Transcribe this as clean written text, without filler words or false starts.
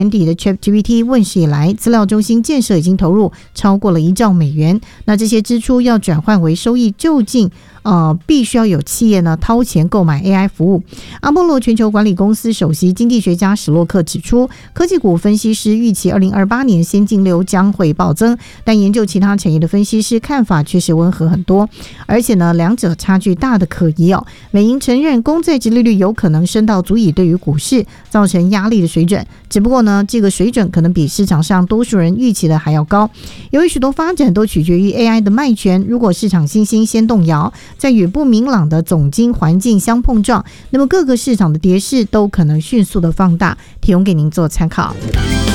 年底的 ChatGPT 问世以来，资料中心建设已经投入超过了1兆美元。那这些支出要转换为收益，究竟必须要有企业呢掏钱购买 AI 服务。阿波罗全球管理公司首席经济学家史洛克指出，科技股分析师预期2028年现金流将会暴增，但研究其他产业的分析师看法却是温和很多，而且呢两者差距大的可疑哦。美银承认公债殖利率有可能升到足以对于股市造成压力的水准，只不过呢这个水准可能比市场上多数人预期的还要高。由于许多发展都取决于 AI 的卖权，如果市场信心先动摇，在与不明朗的总经环境相碰撞，那么各个市场的跌势都可能迅速的放大，提供给您做参考。